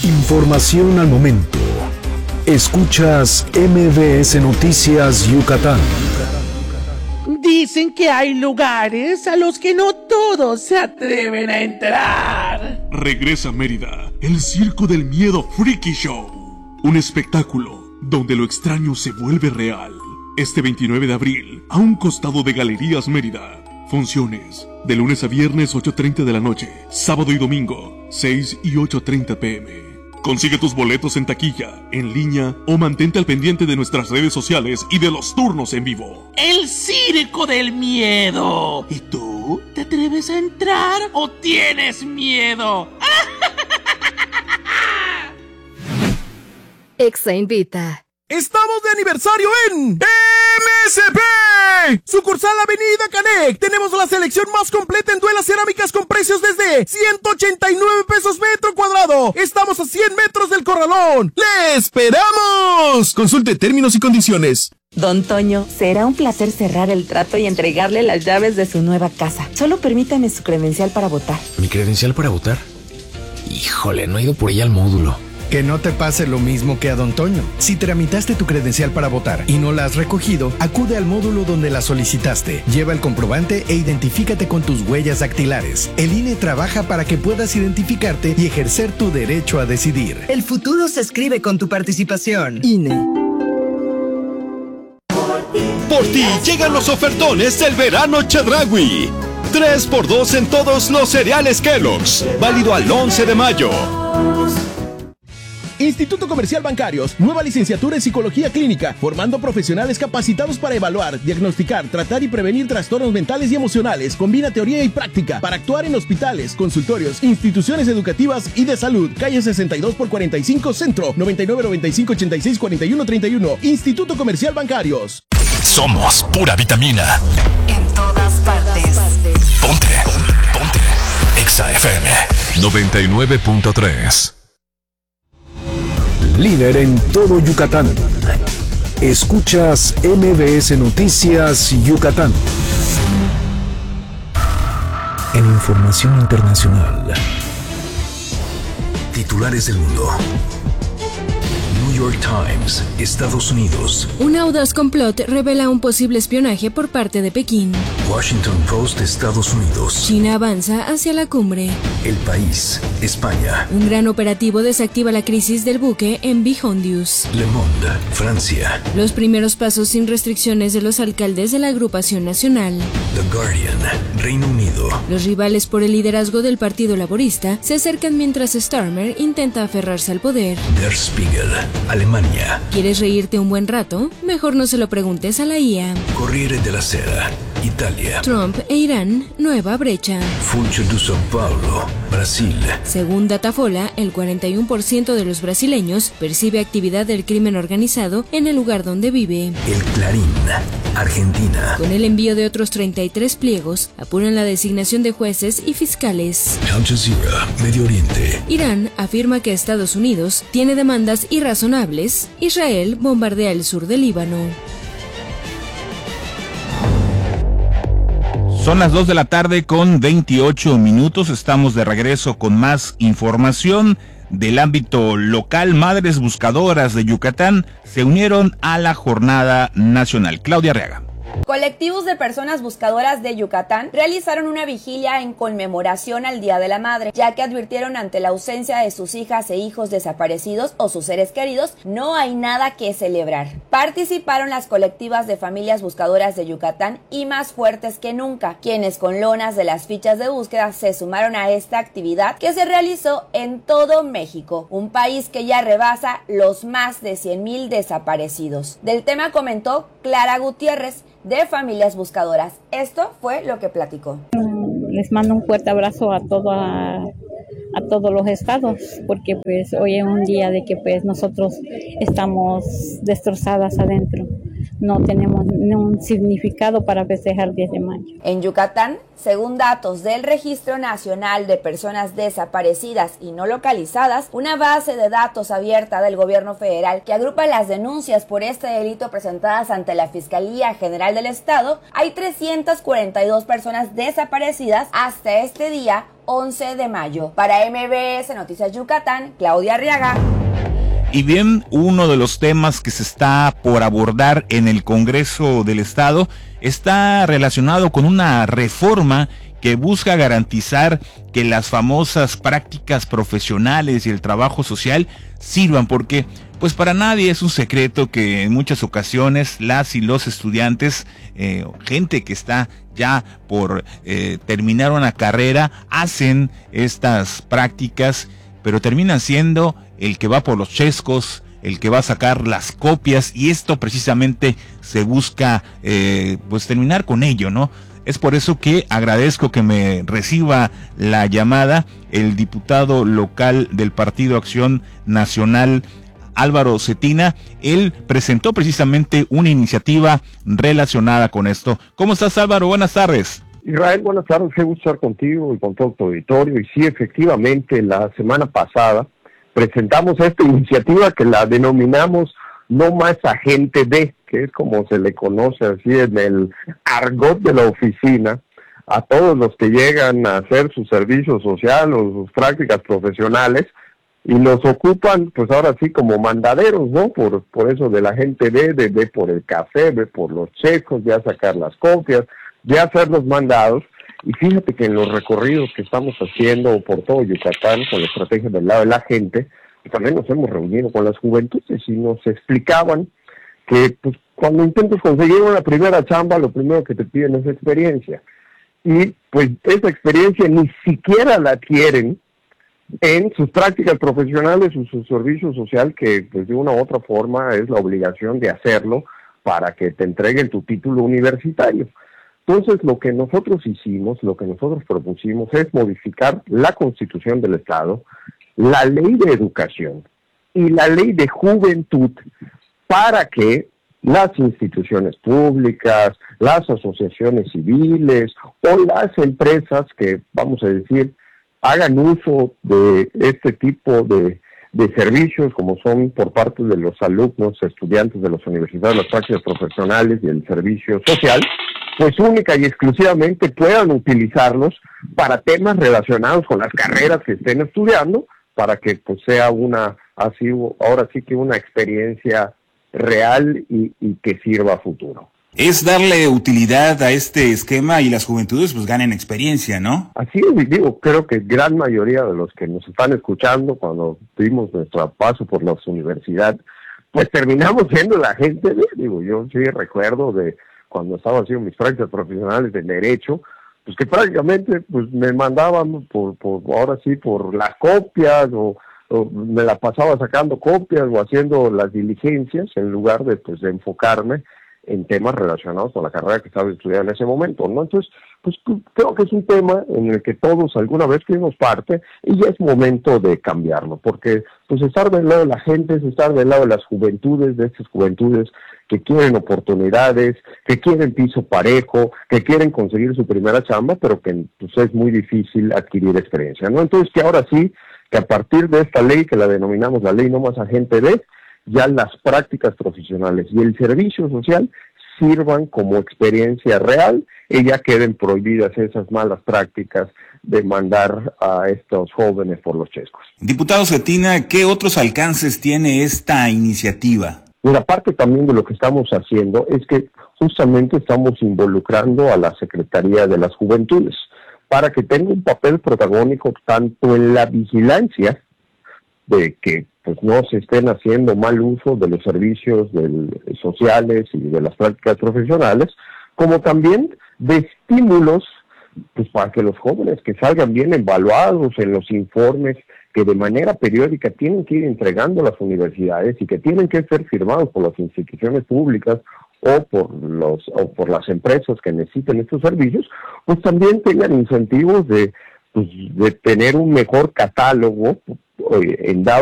Información al momento. Escuchas MBS Noticias Yucatán. Dicen que hay lugares a los que no todos se atreven a entrar. Regresa a Mérida, el Circo del Miedo Freaky Show. Un espectáculo donde lo extraño se vuelve real. Este 29 de abril, a un costado de Galerías Mérida. Funciones de lunes a viernes 8:30 de la noche, sábado y domingo 6 y 8:30 p.m. Consigue tus boletos en taquilla, en línea o mantente al pendiente de nuestras redes sociales y de los turnos en vivo. El Circo del Miedo. ¿Y tú? ¿Te atreves a entrar o tienes miedo? Exa invita. ¡Estamos de aniversario en MSP! Sucursal Avenida Canec. Tenemos la selección más completa en duelas cerámicas con precios desde 189 pesos metro cuadrado. Estamos a 100 metros del corralón. ¡Le esperamos! Consulte términos y condiciones. Don Toño, será un placer cerrar el trato y entregarle las llaves de su nueva casa. Solo permítame su credencial para votar. ¿Mi credencial para votar? Híjole, no he ido por ella al módulo. Que no te pase lo mismo que a Don Toño. Si tramitaste tu credencial para votar y no la has recogido, acude al módulo donde la solicitaste. Lleva el comprobante e identifícate con tus huellas dactilares. El INE trabaja para que puedas identificarte y ejercer tu derecho a decidir. El futuro se escribe con tu participación. INE. Por ti llegan los ofertones del verano Chedraui. 3x2 en todos los cereales Kellogg's. Válido al 11 de mayo. Instituto Comercial Bancarios, nueva licenciatura en Psicología Clínica, formando profesionales capacitados para evaluar, diagnosticar, tratar y prevenir trastornos mentales y emocionales. Combina teoría y práctica para actuar en hospitales, consultorios, instituciones educativas y de salud. Calle 62 por 45 Centro, 99 95 86 41 31. Instituto Comercial Bancarios. Somos pura vitamina. En todas partes. Ponte. Exa FM 99.3. Líder en todo Yucatán. Escuchas MBS Noticias Yucatán. En información internacional. Titulares del mundo. New York Times, Estados Unidos. Un audaz complot revela un posible espionaje por parte de Pekín. Washington Post, Estados Unidos. China avanza hacia la cumbre. El País, España. Un gran operativo desactiva la crisis del buque en Hondius. Le Monde, Francia. Los primeros pasos sin restricciones de los alcaldes de la agrupación nacional. The Guardian, Reino Unido. Los rivales por el liderazgo del Partido Laborista se acercan mientras Starmer intenta aferrarse al poder. Der Spiegel, Alemania. ¿Quieres reírte un buen rato? Mejor no se lo preguntes a la IA. Corriere della Sera, Italia. Trump e Irán, nueva brecha. Funcho de São Paulo, Brasil. Según Datafola, el 41% de los brasileños percibe actividad del crimen organizado en el lugar donde vive. El Clarín, Argentina. Con el envío de otros 33 pliegos, apuran la designación de jueces y fiscales. Al Jazeera, Medio Oriente. Irán afirma que Estados Unidos tiene demandas irrazonables. Israel bombardea el sur del Líbano. Son las 2 de la tarde con 28 minutos. Estamos de regreso con más información del ámbito local. Madres buscadoras de Yucatán se unieron a la jornada nacional. Claudia Arriaga. Colectivos de personas buscadoras de Yucatán realizaron una vigilia en conmemoración al Día de la Madre, ya que advirtieron ante la ausencia de sus hijas e hijos desaparecidos o sus seres queridos, no hay nada que celebrar. Participaron las colectivas de familias buscadoras de Yucatán y Más Fuertes que Nunca, quienes con lonas de las fichas de búsqueda se sumaron a esta actividad que se realizó en todo México, un país que ya rebasa los más de 100,000 desaparecidos. Del tema comentó Clara Gutiérrez, de Familias Buscadoras. Esto fue lo que platicó. Les mando un fuerte abrazo a todos los estados, porque pues hoy es un día de que pues nosotros estamos destrozadas adentro. no tenemos un significado para festejar el 10 de mayo. En Yucatán, según datos del Registro Nacional de Personas Desaparecidas y No Localizadas, una base de datos abierta del gobierno federal que agrupa las denuncias por este delito presentadas ante la Fiscalía General del Estado, hay 342 personas desaparecidas hasta este día 11 de mayo. Para MBS Noticias Yucatán, Claudia Arriaga. Y bien, uno de los temas que se está por abordar en el Congreso del Estado está relacionado con una reforma que busca garantizar que las famosas prácticas profesionales y el trabajo social sirvan, porque pues para nadie es un secreto que en muchas ocasiones las y los estudiantes, gente que está ya por terminar una carrera, hacen estas prácticas, pero terminan siendo el que va por los chescos, el que va a sacar las copias, y esto precisamente se busca pues terminar con ello, ¿no? Es por eso que agradezco que me reciba la llamada el diputado local del Partido Acción Nacional, Álvaro Cetina. Él presentó precisamente una iniciativa relacionada con esto. ¿Cómo estás, Álvaro? Buenas tardes. Israel, buenas tardes. Qué gusto estar contigo y con todo tu auditorio. Y sí, efectivamente, la semana pasada presentamos esta iniciativa que la denominamos No Más Agente D, que es como se le conoce así en el argot de la oficina, a todos los que llegan a hacer su servicio social o sus prácticas profesionales y los ocupan, pues ahora sí, como mandaderos, ¿no? Por eso de la agente D, de ve por el café, ve por los checos, ya sacar las copias, ya hacer los mandados. Y fíjate que en los recorridos que estamos haciendo por todo Yucatán con la estrategia del lado de la gente, también nos hemos reunido con las juventudes y nos explicaban que pues, cuando intentas conseguir una primera chamba, lo primero que te piden es experiencia. Y pues esa experiencia ni siquiera la adquieren en sus prácticas profesionales o su servicio social, que pues de una u otra forma es la obligación de hacerlo para que te entreguen tu título universitario. Entonces, lo que nosotros hicimos, lo que nosotros propusimos es modificar la Constitución del Estado, la Ley de Educación y la Ley de Juventud para que las instituciones públicas, las asociaciones civiles o las empresas que, vamos a decir, hagan uso de este tipo de servicios, como son por parte de los alumnos, estudiantes de las universidades, las prácticas profesionales y el servicio social, pues única y exclusivamente puedan utilizarlos para temas relacionados con las carreras que estén estudiando, para que pues sea ahora sí que una experiencia real y que sirva a futuro. Es darle utilidad a este esquema y las juventudes pues ganen experiencia, ¿no? Así es, digo, creo que gran mayoría de los que nos están escuchando cuando tuvimos nuestro paso por las universidades, pues terminamos siendo la gente digo, yo sí recuerdo de cuando estaba haciendo mis prácticas profesionales de derecho, pues que prácticamente pues me mandaban ahora sí por las copias o me la pasaba sacando copias o haciendo las diligencias en lugar de pues de enfocarme en temas relacionados con la carrera que estaba estudiando en ese momento, ¿no? Entonces, pues creo que es un tema en el que todos alguna vez fuimos parte y ya es momento de cambiarlo, porque pues estar del lado de la gente es estar del lado de las juventudes, de estas juventudes que quieren oportunidades, que quieren piso parejo, que quieren conseguir su primera chamba, pero que pues es muy difícil adquirir experiencia, ¿no? Entonces que ahora sí, que a partir de esta ley, que la denominamos la Ley No Más Agente D, ya las prácticas profesionales y el servicio social sirvan como experiencia real y ya queden prohibidas esas malas prácticas de mandar a estos jóvenes por los chescos. Diputado Cetina, ¿qué otros alcances tiene esta iniciativa? Una parte también de lo que estamos haciendo es que justamente estamos involucrando a la Secretaría de las Juventudes para que tenga un papel protagónico tanto en la vigilancia de que pues no se estén haciendo mal uso de los servicios sociales y de las prácticas profesionales, como también de estímulos pues para que los jóvenes que salgan bien evaluados en los informes que de manera periódica tienen que ir entregando a las universidades y que tienen que ser firmados por las instituciones públicas o por las empresas que necesiten estos servicios, pues también tengan incentivos de tener un mejor catálogo en dado